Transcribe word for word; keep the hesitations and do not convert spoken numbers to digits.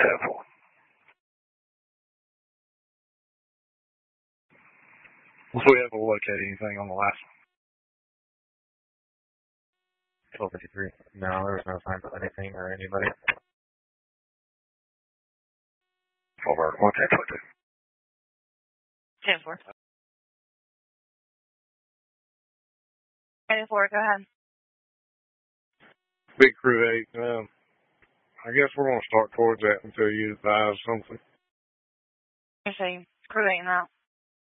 ten four. If we ever locate anything on the last one. twelve fifty-three. No, there was no sign of anything or anybody. Over one ten twenty-two. ten four. ten four, go ahead. Big Crew eight, um, I guess we're going to start towards that until you advise something. I see. Crew eight and out.